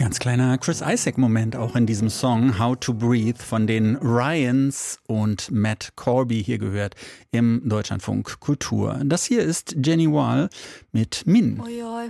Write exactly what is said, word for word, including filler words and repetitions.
Ganz kleiner Chris Isaak-Moment auch in diesem Song How to Breathe von den Ryans und Matt Corby hier gehört im Deutschlandfunk Kultur. Das hier ist Jenny Wall mit Min. Oj, oj,